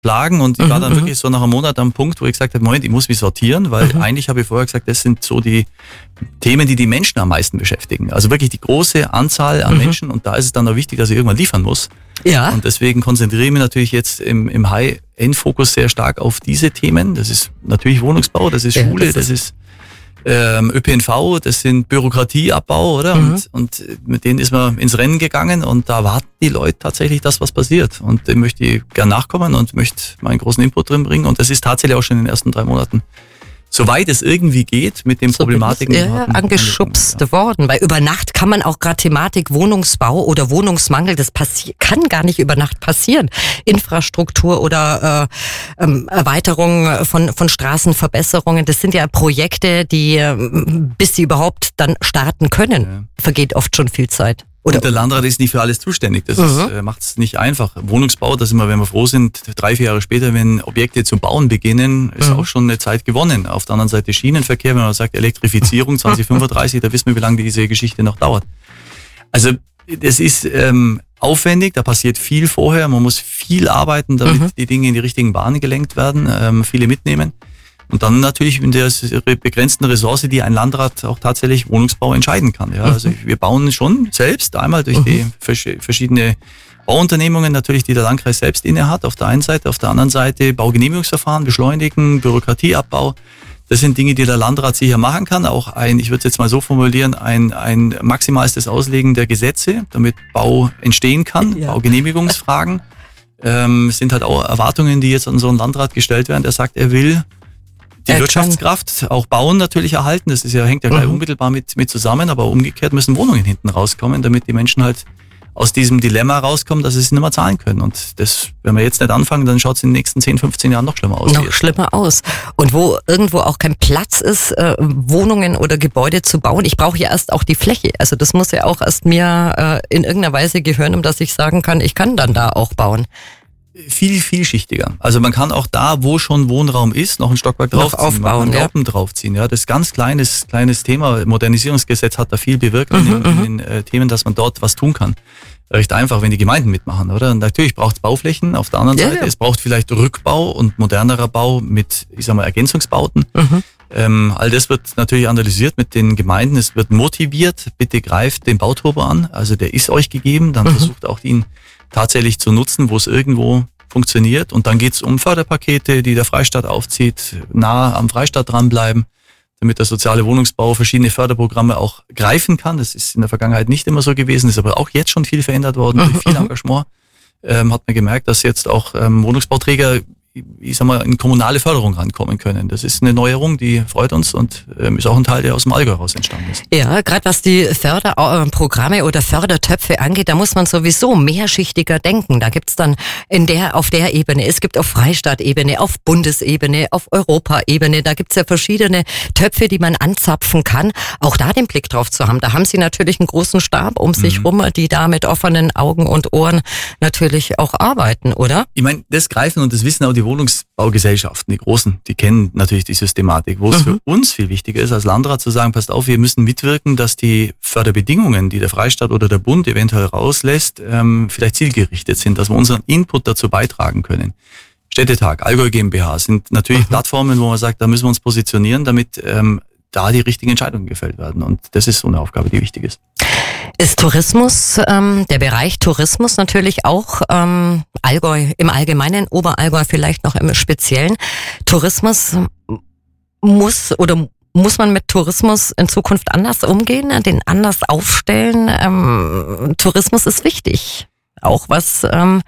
plagen und ich war dann wirklich so nach einem Monat am Punkt, wo ich gesagt habe, Moment, ich muss mich sortieren, weil eigentlich habe ich vorher gesagt, das sind so die Themen, die die Menschen am meisten beschäftigen. Also wirklich die große Anzahl an Menschen und da ist es dann auch wichtig, dass ich irgendwann liefern muss. Ja. Und deswegen konzentriere ich mich natürlich jetzt im High-End-Fokus sehr stark auf diese Themen. Das ist natürlich Wohnungsbau, das ist Schule, das ist ÖPNV, das sind Bürokratieabbau, oder? Und mit denen ist man ins Rennen gegangen und da warten die Leute tatsächlich, dass was passiert. Und dem möchte ich gern nachkommen und möchte meinen großen Input drin bringen. Und das ist tatsächlich auch schon in den ersten 3 Monaten, soweit es irgendwie geht, mit den Problematiken angeschubst worden. Weil über Nacht kann man auch gerade Thematik Wohnungsbau oder Wohnungsmangel, das kann gar nicht über Nacht passieren. Infrastruktur oder Erweiterung von Straßenverbesserungen, das sind ja Projekte, die, bis sie überhaupt dann starten können, vergeht oft schon viel Zeit. Und der Landrat ist nicht für alles zuständig. Das macht es nicht einfach. Wohnungsbau, da sind wir, wenn wir froh sind, 3-4 Jahre später, wenn Objekte zum Bauen beginnen, ist auch schon eine Zeit gewonnen. Auf der anderen Seite Schienenverkehr, wenn man sagt Elektrifizierung 2035, da wissen wir, wie lange diese Geschichte noch dauert. Also das ist aufwendig, da passiert viel vorher. Man muss viel arbeiten, damit die Dinge in die richtigen Bahnen gelenkt werden, viele mitnehmen. Und dann natürlich in der begrenzten Ressource, die ein Landrat auch tatsächlich Wohnungsbau entscheiden kann. Ja, also wir bauen schon selbst, einmal durch die verschiedene Bauunternehmungen natürlich, die der Landkreis selbst inne hat, auf der einen Seite, auf der anderen Seite Baugenehmigungsverfahren beschleunigen, Bürokratieabbau. Das sind Dinge, die der Landrat sicher machen kann. Auch ich würde es jetzt mal so formulieren, ein maximalstes Auslegen der Gesetze, damit Bau entstehen kann, Baugenehmigungsfragen. Sind halt auch Erwartungen, die jetzt an so einen Landrat gestellt werden, der sagt, er will die Wirtschaftskraft, auch Bauen natürlich erhalten. Das hängt ja gleich unmittelbar mit zusammen, aber umgekehrt müssen Wohnungen hinten rauskommen, damit die Menschen halt aus diesem Dilemma rauskommen, dass sie es nicht mehr zahlen können. Und das, wenn wir jetzt nicht anfangen, dann schaut es in den nächsten 10, 15 Jahren noch schlimmer aus. Noch schlimmer aus. Und wo irgendwo auch kein Platz ist, Wohnungen oder Gebäude zu bauen, ich brauche ja erst auch die Fläche. Also das muss ja auch erst mir in irgendeiner Weise gehören, um dass ich sagen kann, ich kann dann da auch bauen. Viel vielschichtiger. Also man kann auch da, wo schon Wohnraum ist, noch ein Stockwerk draufziehen, aufbauen, Gaupen draufziehen. Ja, das ist ganz kleines Thema. Modernisierungsgesetz hat da viel bewirkt in den Themen, dass man dort was tun kann. Recht einfach, wenn die Gemeinden mitmachen, oder? Und natürlich braucht es Bauflächen auf der anderen Seite. Es braucht vielleicht Rückbau und modernerer Bau mit, Ergänzungsbauten. All das wird natürlich analysiert mit den Gemeinden. Es wird motiviert. Bitte greift den Bauturbo an. Also der ist euch gegeben. Dann versucht auch ihn tatsächlich zu nutzen, wo es irgendwo funktioniert. Und dann geht's um Förderpakete, die der Freistaat aufzieht, nah am Freistaat dranbleiben, damit der soziale Wohnungsbau verschiedene Förderprogramme auch greifen kann. Das ist in der Vergangenheit nicht immer so gewesen, ist aber auch jetzt schon viel verändert worden, durch viel Engagement. Hat man gemerkt, dass jetzt auch Wohnungsbauträger in kommunale Förderung rankommen können. Das ist eine Neuerung, die freut uns und ist auch ein Teil, der aus dem Allgäu heraus entstanden ist. Ja, gerade was die Förderprogramme oder Fördertöpfe angeht, da muss man sowieso mehrschichtiger denken. Da gibt's dann auf der Ebene, es gibt auf Freistaat-Ebene, auf Bundesebene, auf Europaebene, da gibt's ja verschiedene Töpfe, die man anzapfen kann. Auch da den Blick drauf zu haben. Da haben Sie natürlich einen großen Stab um sich rum, die da mit offenen Augen und Ohren natürlich auch arbeiten, oder? Ich meine, das greifen und das wissen auch die Wohnungsbaugesellschaften, die Großen, die kennen natürlich die Systematik. Wo es für uns viel wichtiger ist, als Landrat zu sagen, passt auf, wir müssen mitwirken, dass die Förderbedingungen, die der Freistaat oder der Bund eventuell rauslässt, vielleicht zielgerichtet sind, dass wir unseren Input dazu beitragen können. Städtetag, Allgäu GmbH sind natürlich Plattformen, wo man sagt, da müssen wir uns positionieren, damit da die richtigen Entscheidungen gefällt werden. Und das ist so eine Aufgabe, die wichtig ist. Ist Tourismus, der Bereich Tourismus natürlich auch Allgäu im Allgemeinen, Oberallgäu vielleicht noch im Speziellen. Tourismus muss man mit Tourismus in Zukunft anders umgehen, den anders aufstellen? Tourismus ist wichtig. Auch was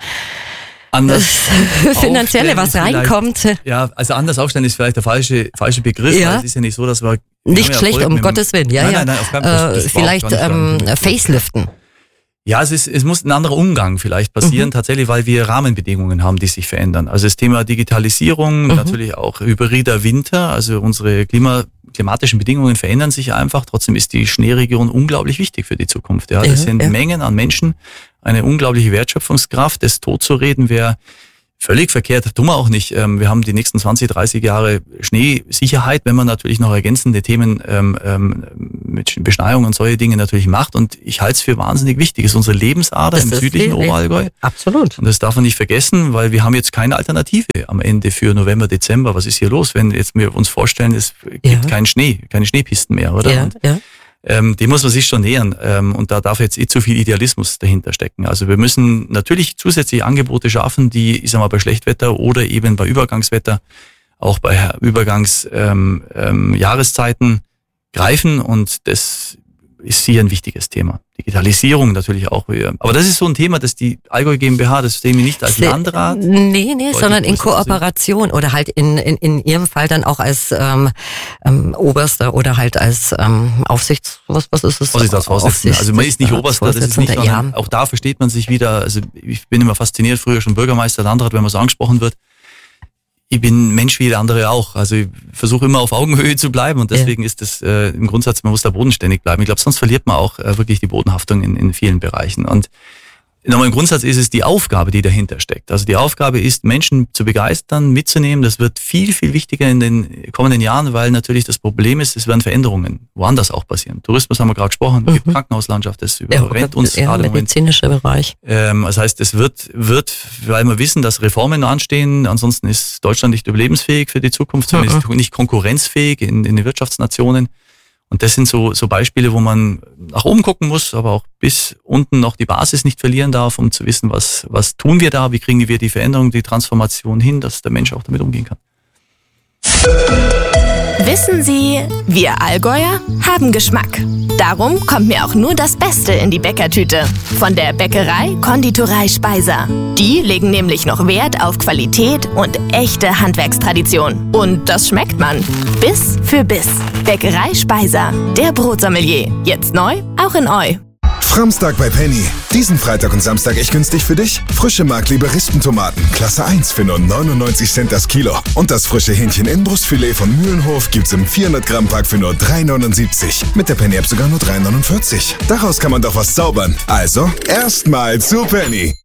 anders Finanzielle, was reinkommt. Ja, also anders aufstellen ist vielleicht der falsche Begriff. Ja. Es ist ja nicht so, dass wir nicht schlecht, um Gottes Willen. Ja, nein, auf keinen Fall. Vielleicht faceliften. Ja, es muss ein anderer Umgang vielleicht passieren, tatsächlich, weil wir Rahmenbedingungen haben, die sich verändern. Also das Thema Digitalisierung, natürlich auch hybrider Winter, also unsere klimatischen Bedingungen verändern sich einfach. Trotzdem ist die Schneeregion unglaublich wichtig für die Zukunft. Ja, das sind Mengen an Menschen, eine unglaubliche Wertschöpfungskraft. Das totzureden wäre Völlig verkehrt, tun wir auch nicht. Wir haben die nächsten 20, 30 Jahre Schneesicherheit, wenn man natürlich noch ergänzende Themen mit Beschneiung und solche Dinge natürlich macht. Und ich halte es für wahnsinnig wichtig. Das ist unsere Lebensader im südlichen Oberallgäu. Absolut. Und das darf man nicht vergessen, weil wir haben jetzt keine Alternative am Ende für November, Dezember. Was ist hier los, wenn jetzt wir uns vorstellen, es gibt keinen Schnee, keine Schneepisten mehr, oder? Ja, ja. Dem muss man sich schon nähern und da darf jetzt zu viel Idealismus dahinter stecken. Also wir müssen natürlich zusätzliche Angebote schaffen, die, ich sag mal, bei Schlechtwetter oder eben bei Übergangswetter, auch bei Jahreszeiten greifen und das ist hier ein wichtiges Thema. Digitalisierung natürlich auch. Aber das ist so ein Thema, dass die Allgäu GmbH, das sehen wir nicht als Landrat. Nee, sondern in Kooperation oder halt in Ihrem Fall dann auch als Oberster oder halt als was ist es? Vorsitzender. Also man ist nicht Oberster, das ist nicht, auch da versteht man sich wieder. Also ich bin immer fasziniert, früher schon Bürgermeister, Landrat, wenn man so angesprochen wird. Ich bin Mensch wie jeder andere auch. Also ich versuche immer auf Augenhöhe zu bleiben und deswegen ist das im Grundsatz, man muss da bodenständig bleiben. Ich glaube, sonst verliert man auch wirklich die Bodenhaftung in vielen Bereichen. Und nochmal im Grundsatz ist es die Aufgabe, die dahinter steckt. Also die Aufgabe ist, Menschen zu begeistern, mitzunehmen. Das wird viel, viel wichtiger in den kommenden Jahren, weil natürlich das Problem ist, es werden Veränderungen woanders auch passieren. Tourismus haben wir gerade gesprochen, die Krankenhauslandschaft, das überrennt uns gerade im medizinischer Bereich. Das heißt, es wird, weil wir wissen, dass Reformen anstehen, ansonsten ist Deutschland nicht überlebensfähig für die Zukunft, zumindest nicht konkurrenzfähig in den Wirtschaftsnationen. Und das sind so Beispiele, wo man nach oben gucken muss, aber auch bis unten noch die Basis nicht verlieren darf, um zu wissen, was tun wir da, wie kriegen wir die Veränderung, die Transformation hin, dass der Mensch auch damit umgehen kann. Wissen Sie, wir Allgäuer haben Geschmack. Darum kommt mir auch nur das Beste in die Bäckertüte. Von der Bäckerei Konditorei Speiser. Die legen nämlich noch Wert auf Qualität und echte Handwerkstradition. Und das schmeckt man. Biss für Biss. Bäckerei Speiser. Der Brotsommelier. Jetzt neu, auch in Eu. Framstag bei Penny. Diesen Freitag und Samstag echt günstig für dich? Frische Mark-Liberistentomaten, Klasse 1 für nur 99 Cent das Kilo. Und das frische Hähnchen-Inbrustfilet von Mühlenhof gibt's im 400-Gramm-Pack für nur 3,79. Mit der Penny-App sogar nur 3,49. Daraus kann man doch was zaubern. Also, erstmal zu Penny.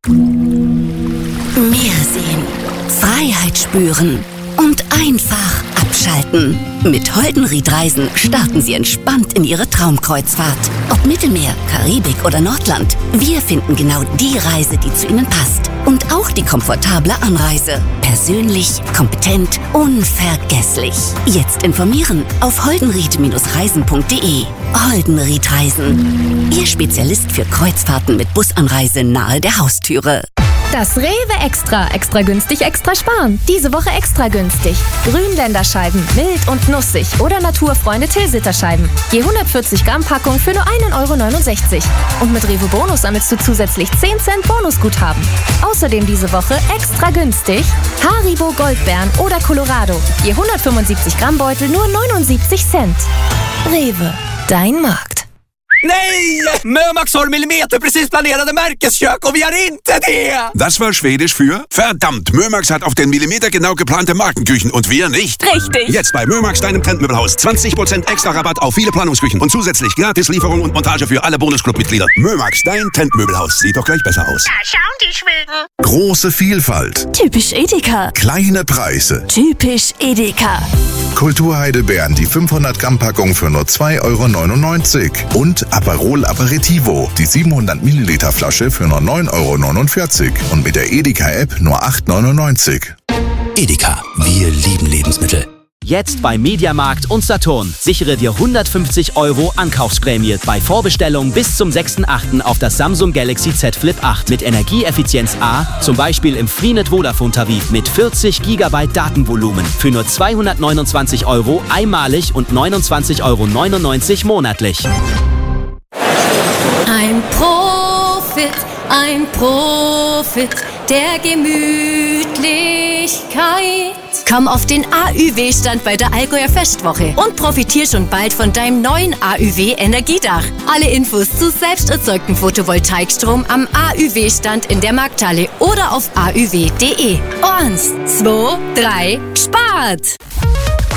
Meer sehen, Freiheit spüren und einfach abschalten. Mit Holdenried-Reisen starten Sie entspannt in Ihre Traumkreuzfahrt. Ob Mittelmeer, Karibik oder Nordland, wir finden genau die Reise, die zu Ihnen passt. Und auch die komfortable Anreise. Persönlich, kompetent, unvergesslich. Jetzt informieren auf holdenried-reisen.de. Holdenried-Reisen. Ihr Spezialist für Kreuzfahrten mit Busanreise nahe der Haustüre. Das Rewe Extra. Extra günstig, extra sparen. Diese Woche extra günstig. Grünländerscheiben, mild und nussig oder Naturfreunde Tilsiter-Scheiben. Je 140 Gramm Packung für nur 1,69 €. Und mit Rewe Bonus sammelst du zusätzlich 10 Cent Bonusguthaben. Außerdem diese Woche extra günstig Haribo Goldbeeren oder Colorado. Je 175 Gramm Beutel nur 79 Cent. Rewe, dein Markt. Nej! Mömax har millimeterprecis planerade Märkeskök och vi har inte det! Das war Schwedisch für verdammt, Mömax hat auf den Millimeter genau geplante Markenküchen und wir nicht. Richtig. Jetzt bei Mömax, deinem Trendmöbelhaus. 20% extra Rabatt auf viele Planungsküchen und zusätzlich Gratislieferung und Montage für alle Bonusclub-Mitglieder. Mömax, dein Trendmöbelhaus. Sieht doch gleich besser aus. Da schauen die Schweden. Große Vielfalt. Typisch Edeka. Kleine Preise. Typisch Edeka. Kulturheidelbeeren, die 500 Gramm Packung für nur 2,99 € und Aperol Aperitivo, die 700 Milliliter Flasche für nur 9,49 € und mit der Edeka-App nur 8,99 €. Edeka, wir lieben Lebensmittel. Jetzt bei Mediamarkt und Saturn. Sichere dir 150 € Ankaufsprämie bei Vorbestellung bis zum 6.8. auf das Samsung Galaxy Z Flip 8 mit Energieeffizienz A, zum Beispiel im Freenet Vodafone Tarif mit 40 GB Datenvolumen für nur 229 € einmalig und 29,99 € monatlich. Ein Profit der Gemütlichkeit. Komm auf den AÜW-Stand bei der Allgäuer Festwoche und profitier schon bald von deinem neuen AÜW-Energiedach. Alle Infos zu selbst erzeugtem Photovoltaikstrom am AÜW-Stand in der Markthalle oder auf auw.de. 1, 2, 3, spart!